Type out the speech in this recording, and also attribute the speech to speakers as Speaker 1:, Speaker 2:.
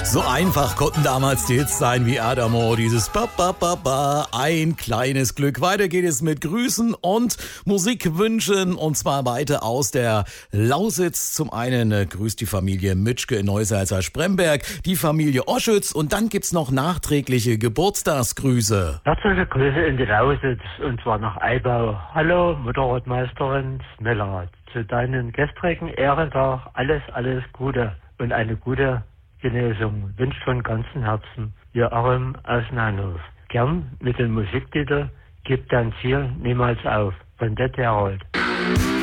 Speaker 1: So einfach konnten damals die Hits sein wie Adamo, dieses Ba, ba, ba, ba, ein kleines Glück. Weiter geht es mit Grüßen und Musikwünschen und zwar weiter aus der Lausitz. Zum einen grüßt die Familie Mitschke in Neusalza-Spremberg, die Familie Oschütz und dann gibt's noch nachträgliche Geburtstagsgrüße.
Speaker 2: Herzliche Grüße in die Lausitz und zwar nach Eibau. Hallo Motorradmeisterin Smeller, zu deinem gestrigen Ehrentag alles Gute und eine gute Genesung wünscht von ganzem Herzen Ihr Arim aus Neinhof. Gern mit dem Musiktitel Gib dein Ziel niemals auf von Det Herold.